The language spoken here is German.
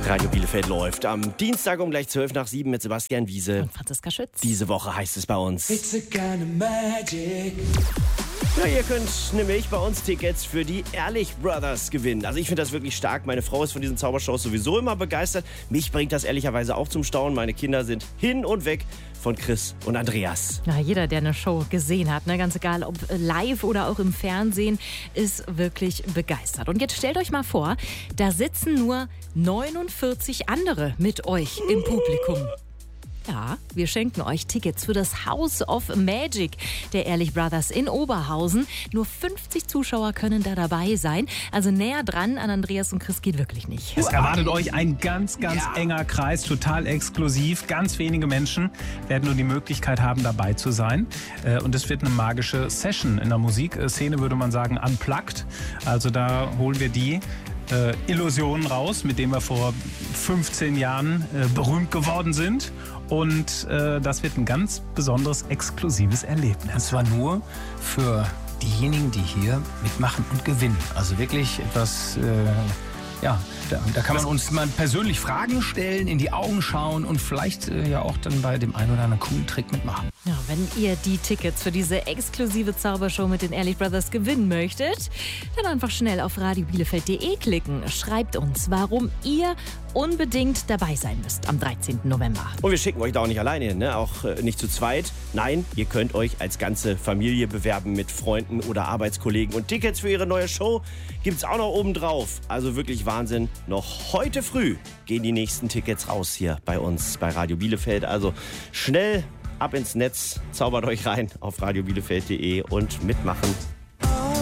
Radio Bielefeld läuft am Dienstag um gleich 7:12 mit Sebastian Wiese. Und Franziska Schütz. Diese Woche heißt es bei uns: It's a kind of magic. Ja, ihr könnt nämlich bei uns Tickets für die Ehrlich Brothers gewinnen. Also ich finde das wirklich stark. Meine Frau ist von diesen Zaubershows sowieso immer begeistert. Mich bringt das ehrlicherweise auch zum Staunen. Meine Kinder sind hin und weg von Chris und Andreas. Ja, jeder, der eine Show gesehen hat, ganz egal ob live oder auch im Fernsehen, ist wirklich begeistert. Und jetzt stellt euch mal vor, da sitzen nur 49 andere mit euch im Publikum. Ja, wir schenken euch Tickets für das House of Magic der Ehrlich Brothers in Oberhausen. Nur 50 Zuschauer können da dabei sein. Also näher dran an Andreas und Chris geht wirklich nicht. Es erwartet euch ein ganz enger Kreis, total exklusiv. Ganz wenige Menschen werden nur die Möglichkeit haben, dabei zu sein. Und es wird eine magische Session. In der Musikszene würde man sagen unplugged. Also da holen wir die Illusionen raus, mit denen wir vor 15 Jahren berühmt geworden sind. Und das wird ein ganz besonderes, exklusives Erlebnis. Und zwar nur für diejenigen, die hier mitmachen und gewinnen. Also wirklich etwas, da kann man uns mal persönlich Fragen stellen, in die Augen schauen und vielleicht ja auch dann bei dem einen oder anderen coolen Trick mitmachen. Ja, wenn ihr die Tickets für diese exklusive Zaubershow mit den Ehrlich Brothers gewinnen möchtet, dann einfach schnell auf radiobielefeld.de klicken. Schreibt uns, warum ihr unbedingt dabei sein müsst am 13. November. Und wir schicken euch da auch nicht alleine hin, ne? Auch nicht zu zweit. Nein, ihr könnt euch als ganze Familie bewerben mit Freunden oder Arbeitskollegen. Und Tickets für ihre neue Show gibt's auch noch oben drauf. Also wirklich Wahnsinn. Noch heute früh gehen die nächsten Tickets raus hier bei uns bei Radio Bielefeld. Also schnell ab ins Netz, zaubert euch rein auf radiobielefeld.de und mitmachen.